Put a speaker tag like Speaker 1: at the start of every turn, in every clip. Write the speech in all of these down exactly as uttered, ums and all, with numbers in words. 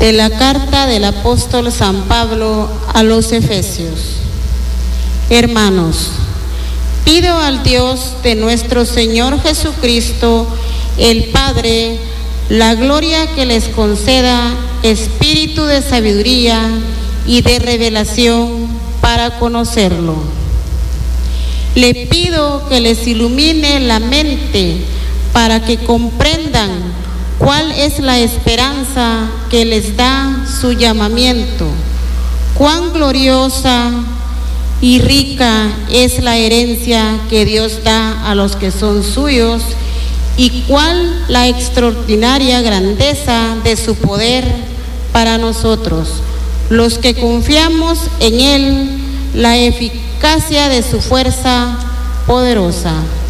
Speaker 1: De la carta del apóstol San Pablo a los Efesios. Hermanos, pido al Dios de nuestro Señor Jesucristo, el Padre, la gloria que les conceda espíritu de sabiduría y de revelación para conocerlo. Le pido que les ilumine la mente para que comprendan cuál es la esperanza que les da su llamamiento, cuán gloriosa y rica es la herencia que Dios da a los que son suyos, y cuál la extraordinaria grandeza de su poder para nosotros, los que confiamos en Él, la eficacia de su fuerza poderosa.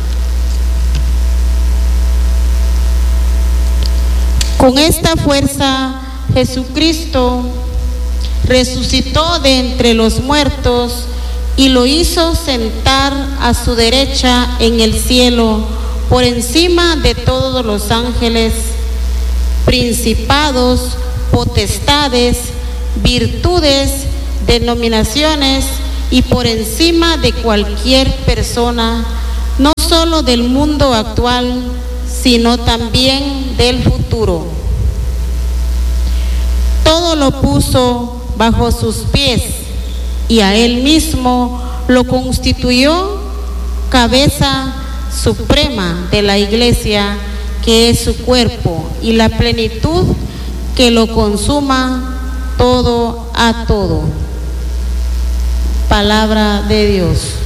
Speaker 1: Con esta fuerza, Jesucristo resucitó de entre los muertos y lo hizo sentar a su derecha en el cielo, por encima de todos los ángeles, principados, potestades, virtudes, denominaciones y por encima de cualquier persona, no solo del mundo actual, sino también del futuro. Todo lo puso bajo sus pies y a él mismo lo constituyó cabeza suprema de la Iglesia, que es su cuerpo, y la plenitud que lo consuma todo a todo. Palabra de Dios.